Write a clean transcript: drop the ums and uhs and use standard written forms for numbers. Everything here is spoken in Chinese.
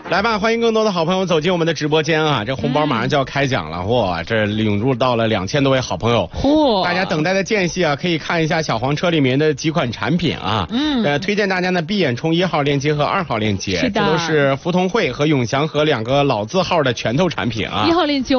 来吧，欢迎更多的好朋友走进我们的直播间啊！这红包马上就要开奖了，哇，这领入到了2000多位好朋友，大家等待的间隙啊，可以看一下小黄车里面的几款产品啊，推荐大家呢闭眼冲1号链接和2号链接，这都是福同汇和永祥和2个老字号的拳头产品啊，1号链接。